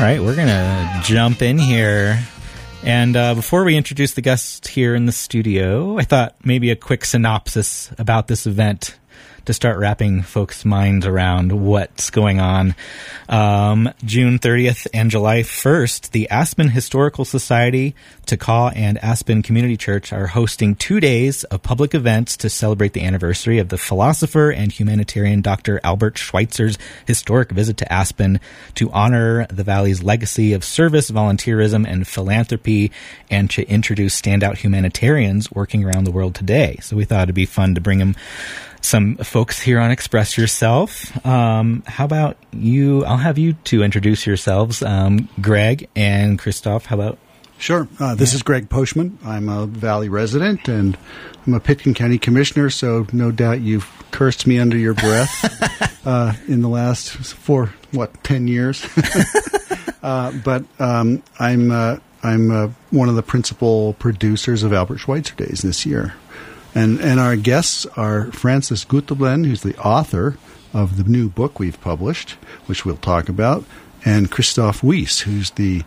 right, we're going to jump in here. And before we introduce the guests here in the studio, I thought maybe a quick synopsis about this event to start wrapping folks' minds around what's going on. June 30th and July 1st, the Aspen Historical Society, Takaw, and Aspen Community Church are hosting 2 days of public events to celebrate the anniversary of the philosopher and humanitarian Dr. Albert Schweitzer's historic visit to Aspen to honor the Valley's legacy of service, volunteerism, and philanthropy, and to introduce standout humanitarians working around the world today. So we thought it'd be fun to bring them some folks here on Express Yourself. How about you? I'll have you two introduce yourselves. Greg and Christoph, how about? Sure. This is Greg Poshman. I'm a Valley resident, and I'm a Pitkin County Commissioner, so no doubt you've cursed me under your breath in the last 10 years? But I'm one of the principal producers of Albert Schweitzer Days this year. And our guests are Francis Guteblend, who's the author of the new book we've published, which we'll talk about, and Christoph Weiss, who's the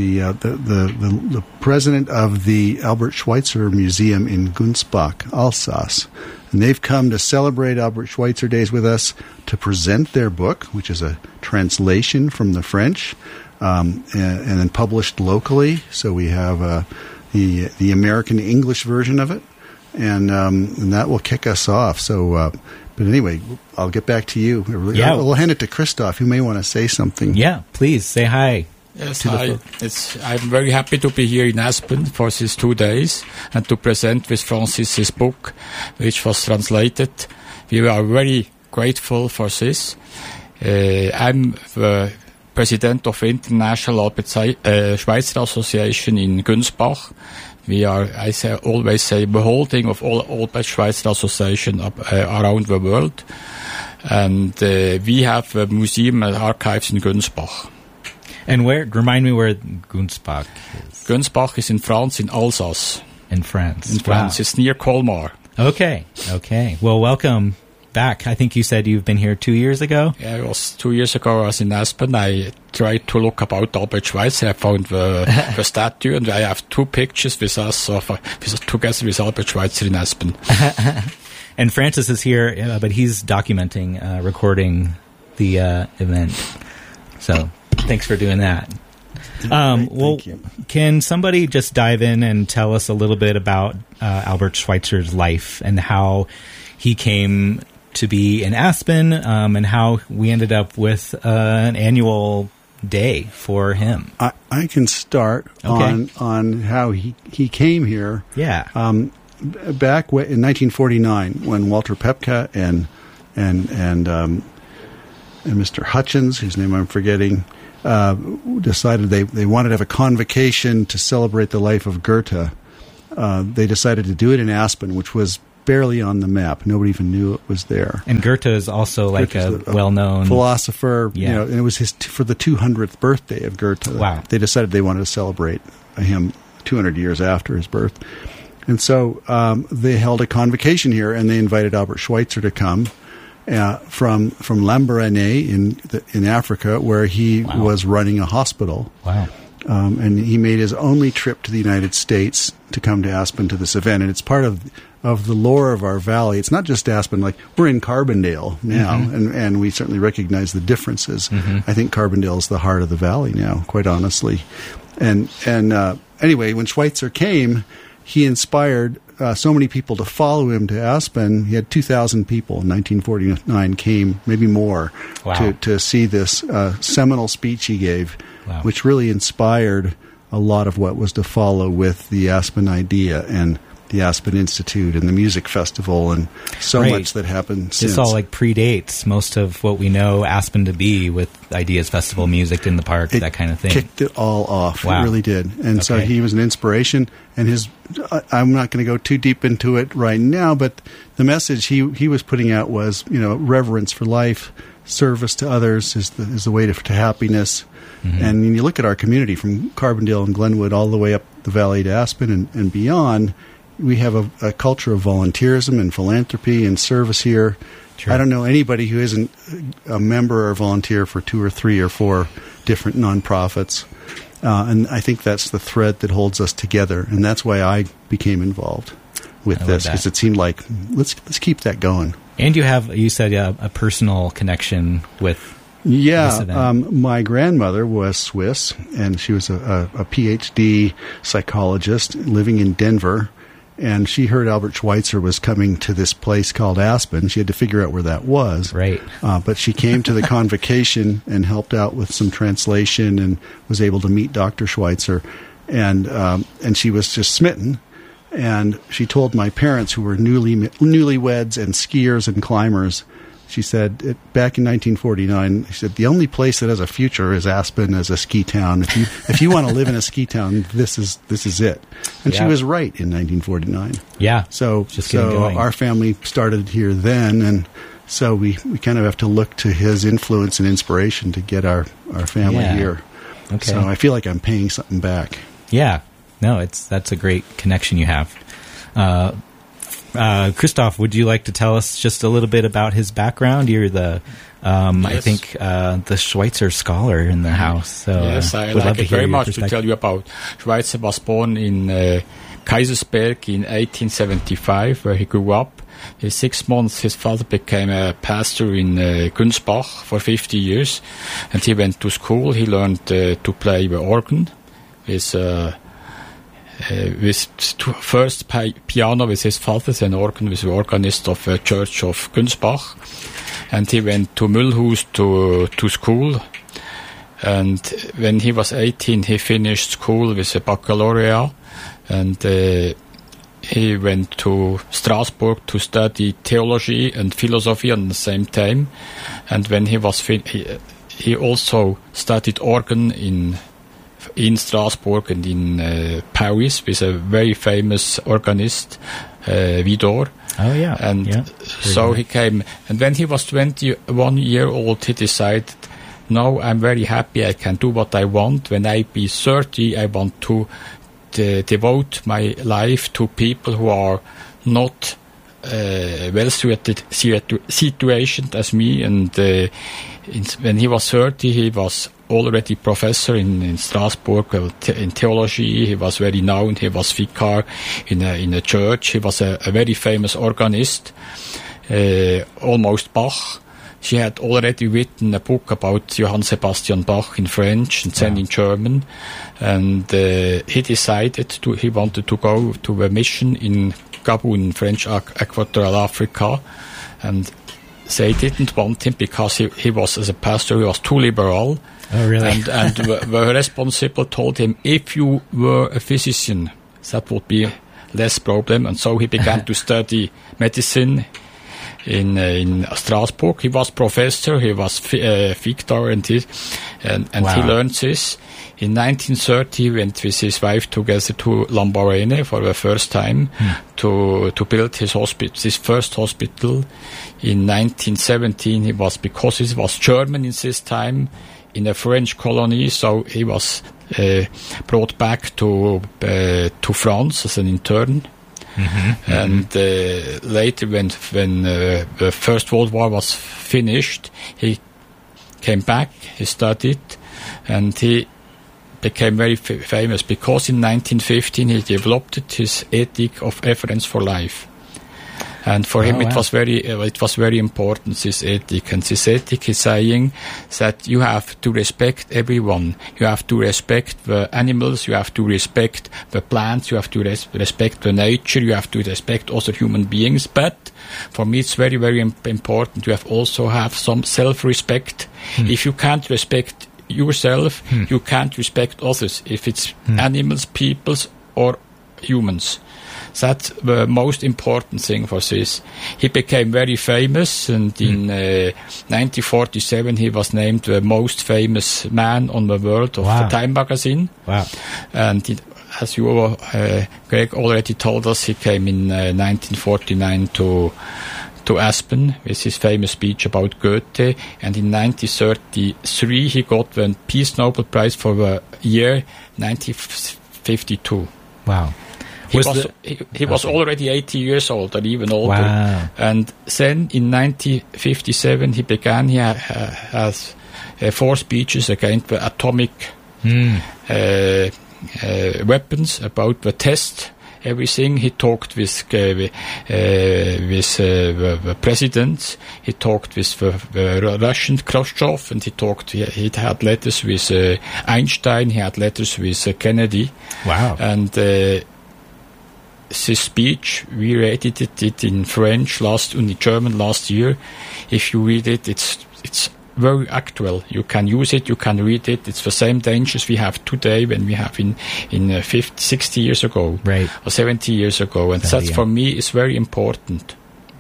president of the Albert Schweitzer Museum in Gunzbach, Alsace. And they've come to celebrate Albert Schweitzer Days with us to present their book, which is a translation from the French, and then published locally. So we have the American English version of it. And that will kick us off. So, but anyway, I'll get back to you. Yeah. We'll hand it to Christoph, who may want to say something. Yeah, please say hi. Yes, hi. I'm very happy to be here in Aspen for these 2 days and to present with Francis his book, which was translated. We are very grateful for this. I'm the president of International Albert Schweitzer Association in Gunzbach. We are, always say, the holding of all Albert Schweitzer Association around the world. And we have a museum and archives in Gunzbach. And remind me where Gunzbach is. Gunzbach is in France, in Alsace. In France. In France. Wow. It's near Colmar. Okay. Well, welcome back. I think you said you've been here 2 years ago? Yeah, it was 2 years ago. I was in Aspen. I tried to look about Albert Schweitzer. I found the statue, and I have 2 pictures with us together with Albert Schweitzer in Aspen. And Francis is here, but he's documenting, recording the event. So thanks for doing that. Well, can somebody just dive in and tell us a little bit about Albert Schweitzer's life and how he came to be in Aspen, and how we ended up with an annual day for him? I can start on how he came here. Yeah. Back in 1949, when Walter Pepka and Mr. Hutchins, whose name I'm forgetting, decided they wanted to have a convocation to celebrate the life of Goethe. They decided to do it in Aspen, which was barely on the map. Nobody even knew it was there. And Goethe is also like a well-known philosopher. Yeah. You know, and it was for the 200th birthday of Goethe. Wow. They decided they wanted to celebrate him 200 years after his birth. And so they held a convocation here, and they invited Albert Schweitzer to come from Lambaréné in Africa, where he was running a hospital. Wow. And he made his only trip to the United States to come to Aspen to this event. And it's part of the lore of our valley. It's not just Aspen. Like, we're in Carbondale now, and we certainly recognize the differences. I think Carbondale is the heart of the valley now, quite honestly. And anyway, when Schweitzer came, he inspired so many people to follow him to Aspen. He had 2,000 people in 1949 came, maybe more, to see this seminal speech he gave, which really inspired a lot of what was to follow with the Aspen idea and the Aspen Institute and the music festival and so much that happened since. This all predates most of what we know Aspen to be, with Ideas Festival music in the park, that kind of thing. It kicked it all off. Wow. It really did. And so he was an inspiration. And I'm not going to go too deep into it right now, but the message he was putting out was, reverence for life, service to others is the way to happiness. And when you look at our community from Carbondale and Glenwood all the way up the valley to Aspen and beyond, we have a culture of volunteerism and philanthropy and service here. Sure. I don't know anybody who isn't a member or volunteer for 2 or 3 or 4 different nonprofits. And I think that's the thread that holds us together, and that's why I became involved with this, because it seemed like let's keep that going. And you said a personal connection with this event. My grandmother was Swiss, and she was a PhD psychologist living in Denver. And she heard Albert Schweitzer was coming to this place called Aspen. She had to figure out where that was. Right. But she came to the convocation and helped out with some translation and was able to meet Dr. Schweitzer. And she was just smitten. And she told my parents, who were newlyweds and skiers and climbers, she said, back in 1949, she said, the only place that has a future is Aspen as a ski town. If you want to live in a ski town, this is it. And she was right in 1949. Yeah. So our family started here then, and so we kind of have to look to his influence and inspiration to get our family here. Okay. So I feel like I'm paying something back. Yeah. No, that's a great connection you have. Christoph, would you like to tell us just a little bit about his background? You're the, I think, the Schweitzer scholar in the house. So, yes, I like it very much to tell you about. Schweitzer was born in Kaisersberg in 1875, where he grew up. In 6 months, his father became a pastor in Günzbach for 50 years, and he went to school. He learned to play the organ with first piano with his father, then organ with the organist of the Church of Günzbach, and he went to Mühlhus to school. And when he was 18, he finished school with a baccalaureate, and he went to Strasbourg to study theology and philosophy at the same time. And when he was he also studied organ in Strasbourg and in Paris with a very famous organist, Widor. Oh, yeah. And so he came. And when he was 21 years old, he decided, no, I'm very happy. I can do what I want. When I be 30, I want to devote my life to people who are not well-situated situated as me. And when he was 30, he was already professor in Strasbourg in theology. He was very known. He was vicar in a church. He was a very famous organist, almost Bach. She had already written a book about Johann Sebastian Bach in French and then in German. And he decided he wanted to go to a mission in Gabon, French Equatorial Africa. And they didn't want him because he was, as a pastor, he was too liberal. Oh, really? And the responsible told him, if you were a physician, that would be less problem. And so he began to study medicine in Strasbourg. He was professor, he was Victor, and he learned this. In 1930, he went with his wife together to Lambaréné for the first time to build his first hospital. In 1917, because he was German in this time, in a French colony, so he was brought back to France as an intern. Mm-hmm. And later, when the First World War was finished, he came back, he studied, and he became very famous because in 1915 he developed his ethic of reverence for life. And for him, it was very important, this ethic. And this ethic is saying that you have to respect everyone. You have to respect the animals. You have to respect the plants. You have to respect the nature. You have to respect other human beings. But for me, it's very, very important. You also have some self-respect. If you can't respect yourself, you can't respect others. If it's animals, peoples, or humans. That's the most important thing for this. He became very famous, and in 1947 he was named the most famous man on the world of the Time magazine. Wow! And as you, Greg, already told us, he came in 1949 to Aspen with his famous speech about Goethe, and in 1933 he got the Peace Nobel Prize for the year 1952. Wow. He was already 80 years old, or even older. Wow. And then in 1957 he began. He has 4 speeches against the atomic weapons, about the test. Everything. He talked with the president. He talked with the Russian Khrushchev, and he had letters with Einstein. He had letters with Kennedy. Wow! And this speech, we read it in French in German last year. If you read it, it's very actual. You can use it, you can read it. It's the same dangers we have today when we have in 50, 60 years ago, right, or 70 years ago. And that, for me, is very important.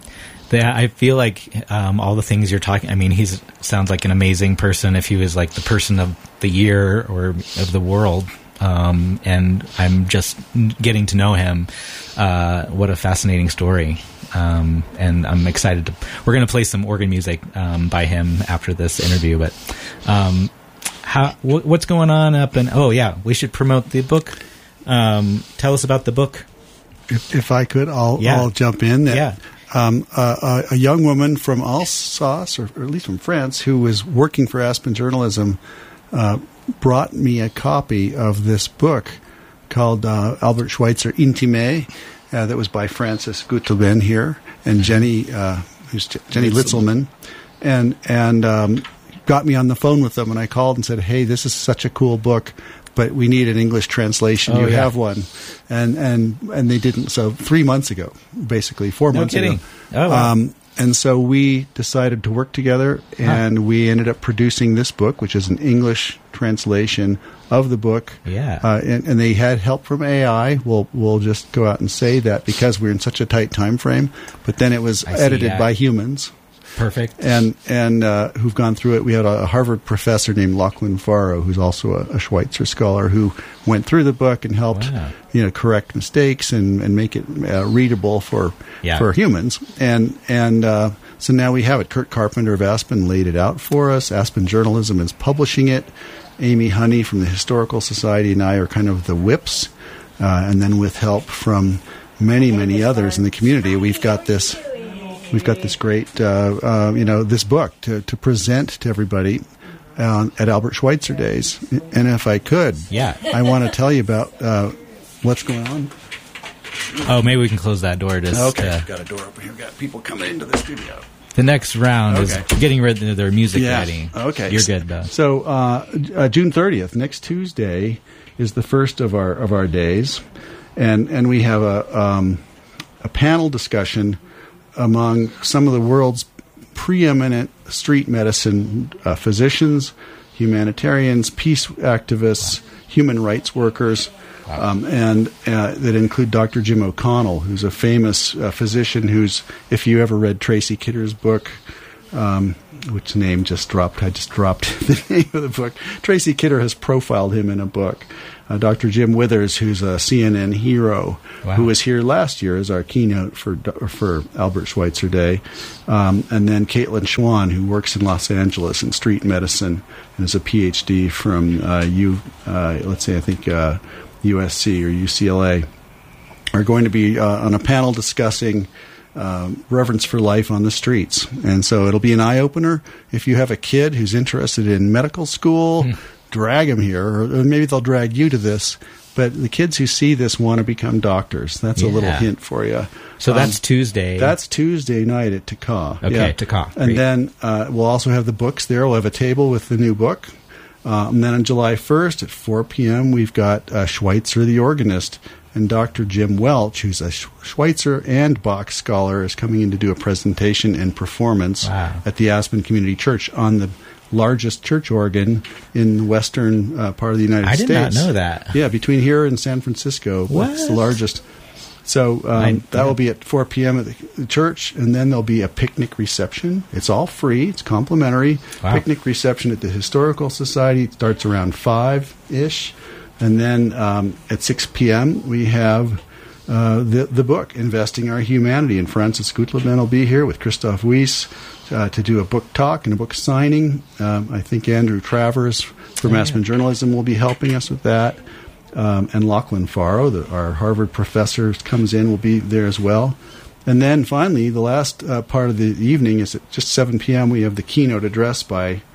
I feel like all the things you're talking, I mean, he sounds like an amazing person if he was like the person of the year or of the world. And I'm just getting to know him. What a fascinating story. And I'm excited we're going to play some organ music by him after this interview. But what's going on up in? Oh yeah, we should promote the book. Tell us about the book. If I could, I'll jump in. A young woman from Alsace, or at least from France, who was working for Aspen Journalism, brought me a copy of this book called Albert Schweitzer Intime. That was by Francis Gutelben here, and Jenny Litzelman, and got me on the phone with them, and I called and said, "Hey, this is such a cool book, but we need an English translation. You have one?" And they didn't. So 3 months ago, basically 4 months ago. Oh, wow. And so we decided to work together, and we ended up producing this book, which is an English translation of the book. Yeah. And they had help from AI. We'll just go out and say that because we're in such a tight time frame. But then it was edited by humans. Perfect. And who've gone through it. We had a Harvard professor named Lachlan Faro, who's also a Schweitzer scholar, who went through the book and helped correct mistakes and make it readable for humans. And so now we have it. Kurt Carpenter of Aspen laid it out for us. Aspen Journalism is publishing it. Amy Honey from the Historical Society and I are kind of the whips. And then with help from many, many others in the community, we've got this great, this book to present to everybody at Albert Schweitzer Days. And if I could, I want to tell you about what's going on. Oh, maybe we can close that door. Okay, I've got a door open here. We've got people coming into the studio. The next round is getting rid of their music ready. Okay. You're good, though. So June 30th, next Tuesday, is the first of our days. And we have a panel discussion among some of the world's preeminent street medicine physicians, humanitarians, peace activists, human rights workers, and that include Dr. Jim O'Connell, who's a famous physician who's, if you ever read Tracy Kidder's book, which name just dropped, I just dropped the name of the book. Tracy Kidder has profiled him in a book. Dr. Jim Withers, who's a CNN hero, who was here last year as our keynote for Albert Schweitzer Day, and then Caitlin Schwan, who works in Los Angeles in street medicine and is a PhD from USC or UCLA, are going to be on a panel discussing reverence for life on the streets. And so it'll be an eye-opener. If you have a kid who's interested in medical school, drag them here, or maybe they'll drag you to this. But the kids who see this want to become doctors. That's a little hint for you. So that's Tuesday. That's Tuesday night at TACA. Okay, TACA. And then we'll also have the books there. We'll have a table with the new book. And then on July 1st at 4 p.m., we've got Schweitzer the organist. And Dr. Jim Welch, who's a Schweitzer and Bach scholar, is coming in to do a presentation and performance at the Aspen Community Church on the largest church organ in the western part of the United States. I did not know that. Yeah, between here and San Francisco. It's the largest. So that will be at 4 p.m. at the church, and then there'll be a picnic reception. It's all free. It's complimentary. Picnic reception at the Historical Society. It starts around 5-ish. And then at 6 p.m., we have the book, Investing Our Humanity. And Francis Gutelben will be here with Christoph Weiss to do a book talk and a book signing. I think Andrew Travers from Aspen Journalism will be helping us with that. And Lachlan Faro, our Harvard professor, comes in, will be there as well. And then finally, the last part of the evening is at just 7 p.m. We have the keynote address by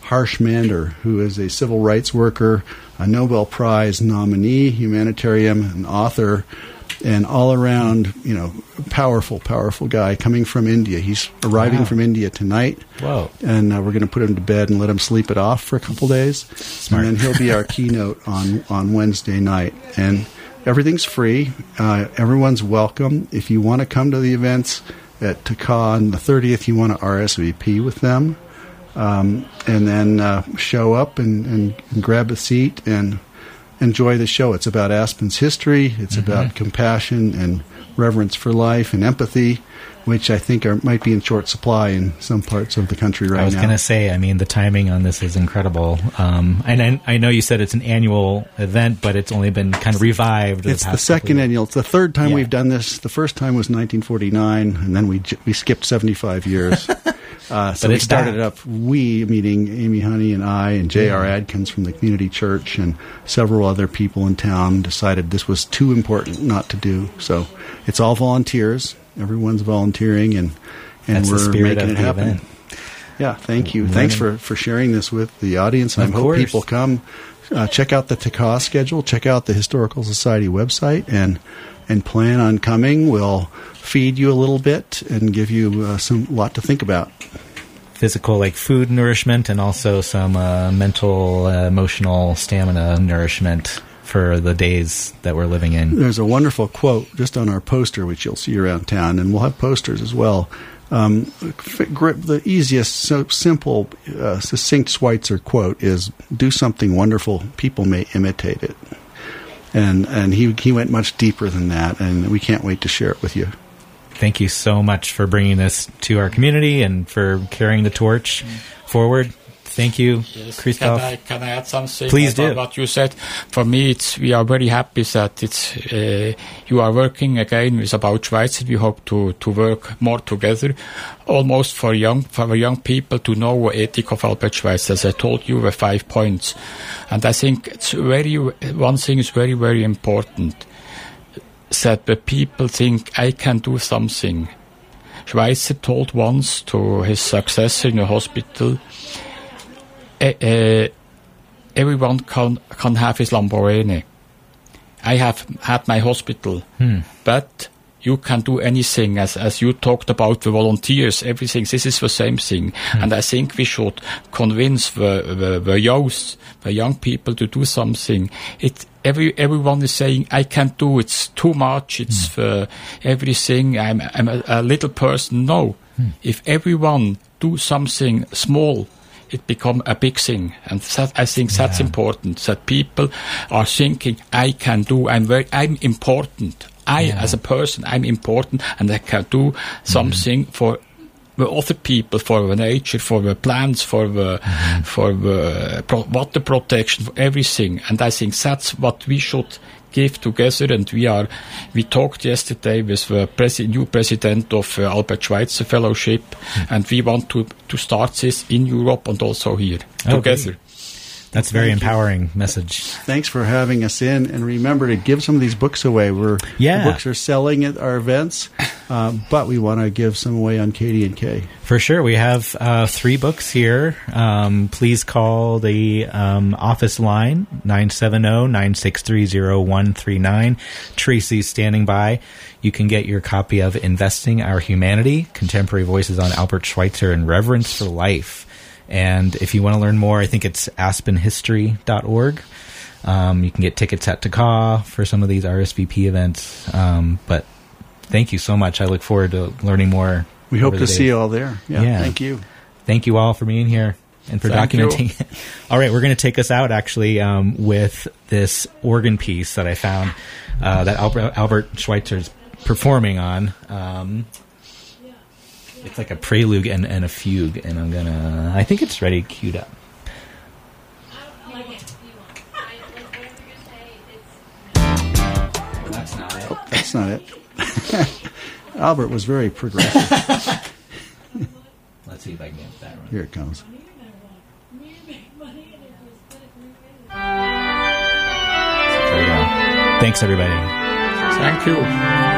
Harsh Mander, who is a civil rights worker, a Nobel Prize nominee, humanitarian, an author, and all around, powerful guy coming from India. He's arriving from India tonight. Whoa. And we're going to put him to bed and let him sleep it off for a couple days. Smart. And then he'll be our keynote on Wednesday night. And everything's free. Everyone's welcome. If you want to come to the events at TACA on the 30th, you want to RSVP with them. And then show up and grab a seat and enjoy the show. It's about Aspen's history. It's about compassion and reverence for life and empathy, which I think might be in short supply in some parts of the country right now. I was going to say, the timing on this is incredible. And I know you said it's an annual event, but it's only been kind of revived. It's the second annual. It's the third time we've done this. The first time was 1949, and then we skipped 75 years. So we started it up, meaning Amy Honey and I and J.R. Adkins from the community church and several other people in town decided this was too important not to do. So it's all volunteers. Everyone's volunteering, and we're making it happen. Event. Yeah, thank you. Thanks for sharing this with the audience. And I hope people come. Check out the TACA schedule. Check out the Historical Society website and plan on coming. We'll feed you a little bit and give you a lot to think about. Physical, like food nourishment, and also some mental, emotional stamina nourishment for the days that we're living in. There's a wonderful quote just on our poster, which you'll see around town, and we'll have posters as well. The easiest, simple, succinct Schweitzer quote is, "Do something wonderful, people may imitate it." And he went much deeper than that, and we can't wait to share it with you. Thank you so much for bringing this to our community and for carrying the torch forward. Thank you, yes. Christoph. Can I add something? Please about do. What you said. For me, we are very happy that you are working again with About Schweitzer. We hope to work more together, almost for young people to know the ethic of Albert Schweitzer. As I told you, the 5 points, and I think one thing is very, very important, that the people think I can do something. Schweitzer told once to his successor in a hospital, everyone can have his Lamborghini. I have had my hospital, but you can do anything. As you talked about the volunteers, everything. This is the same thing, and I think we should convince the youth, the young people, to do something. Everyone is saying I can't do. It's too much. It's for everything. I'm a little person. No, if everyone do something small, it become a big thing, and I think that's important. That people are thinking, I can do. I'm important. As a person, I'm important, and I can do something for the other people, for the nature, for the plants, for the water protection, for everything. And I think that's what we should give together. And we talked yesterday with the new president of Albert Schweitzer Fellowship, and we want to start this in Europe and also here together. That's a very empowering message. Thanks for having us in, and remember to give some of these books away. The books are selling at our events, but we want to give some away on KD&K. For sure. We have 3 books here. Please call the office line, 970-963-0139. Tracy's standing by. You can get your copy of Investing Our Humanity, Contemporary Voices on Albert Schweitzer and Reverence for Life. And if you want to learn more, I think it's aspenhistory.org. You can get tickets at TACA for some of these RSVP events. But thank you so much. I look forward to learning more. We hope to see you all there. Yeah. Thank you. Thank you all for being here and for documenting it. All right, we're going to take us out, actually, with this organ piece that I found that Albert Schweitzer's performing on. It's like a prelude and a fugue, and I think it's ready, queued up. That's not it. Oh, that's not it. Albert was very progressive. Let's see if I can get that right. Here it comes. There we go. Thanks, everybody. Thank you.